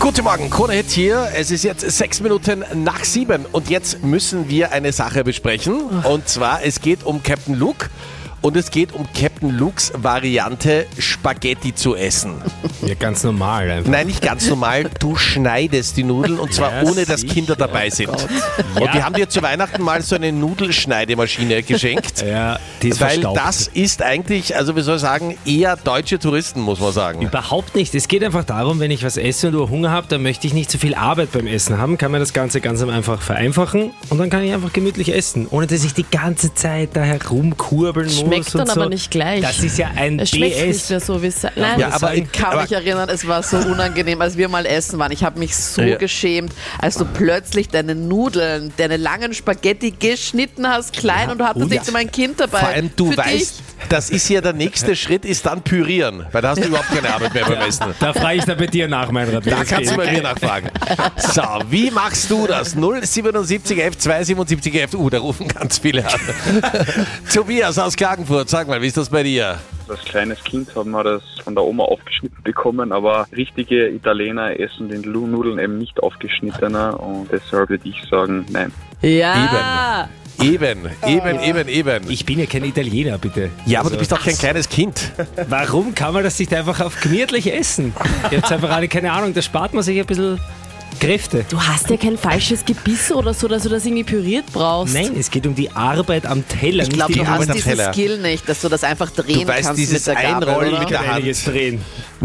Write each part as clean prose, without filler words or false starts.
Guten Morgen, Krone Hit hier. Es ist jetzt 6 Minuten nach 7 und jetzt müssen wir eine Sache besprechen. Und zwar, es geht um Captain Luke und es geht um Captain Lukes Variante, Spaghetti zu essen. Ja, ganz normal einfach. Nein, nicht ganz normal. Du schneidest die Nudeln und zwar Ja, ohne, dass sicher. Kinder dabei sind. Und Ja. wir haben dir zu Weihnachten mal so eine Nudelschneidemaschine geschenkt. Ja, die ist Weil verstaubt. das ist eigentlich, also wie soll ich sagen, eher deutsche Touristen, muss man sagen. Überhaupt nicht. Es geht einfach darum, wenn ich was esse und Hunger habe, dann möchte ich nicht so viel Arbeit beim Essen haben, kann man das Ganze ganz einfach vereinfachen und dann kann ich einfach gemütlich essen, ohne dass ich die ganze Zeit da herumkurbeln muss. Schmeckt und dann so. aber nicht gleich. Das ist ja ein Es schmeckt nicht BS. mehr so wie es Nein, Ja, aber ich kann mich erinnern, es war so unangenehm, als wir mal essen waren. Ich habe mich so Ja. geschämt, als du plötzlich deine Nudeln, deine langen Spaghetti geschnitten hast, klein und du hattest nicht so mein Kind dabei. Vor allem, du Für weißt, das ist ja der nächste Schritt, ist dann pürieren, weil da hast du überhaupt keine Arbeit mehr beim Essen. Da frage ich dann bei dir nach, Meinrad. wie Da das kannst du geht. bei mir nachfragen. So, wie machst du das? 07711 27711. Da rufen ganz viele an. Tobias aus Klagenfurt, sag mal, wie ist das bei dir? Als kleines Kind haben wir das von der Oma aufgeschnitten bekommen, aber richtige Italiener essen den Nudeln eben nicht aufgeschnittener und deshalb würde ich sagen, nein. dich. Ja. Eben. Ich bin ja kein Italiener, bitte. Ja, aber du bist auch kein kleines Kind. Warum kann man das nicht einfach auf gemütlich essen? Ihr habt einfach alle keine Ahnung, da spart man sich ein bisschen Kräfte. Du hast ja kein falsches Gebiss oder so, dass du das irgendwie püriert brauchst. Nein, es geht um die Arbeit am Teller. Ich glaube, die du Arbeit hast am diesen Teller. Skill nicht, dass du das einfach drehen Du weißt, kannst dieses mit der Gabel, Einrollen oder? mit der Hand. einiges drehen.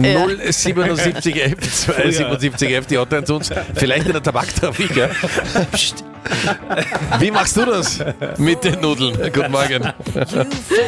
07711 27711, die Hotline zu uns. Vielleicht in der Tabaktrafik, ja? Psst. Wie machst du das mit den Nudeln? Guten Morgen.